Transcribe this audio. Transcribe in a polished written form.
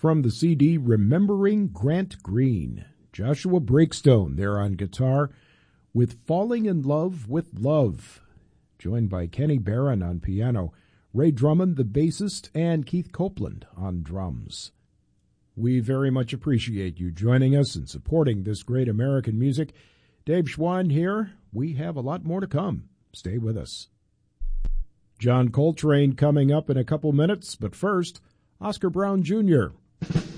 From the CD Remembering Grant Green, Joshua Breakstone there on guitar with Falling in Love with Love, joined by Kenny Barron on piano, Ray Drummond, the bassist, and Keith Copeland on drums. We very much appreciate you joining us and supporting this great American music. Dave Schwan here. We have a lot more to come. Stay with us. John Coltrane coming up in a couple minutes, but first, Oscar Brown Jr.